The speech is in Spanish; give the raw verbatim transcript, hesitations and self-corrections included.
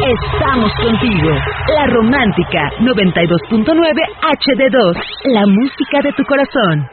Estamos contigo. La Romántica noventa y dos punto nueve H D dos. La música de tu corazón.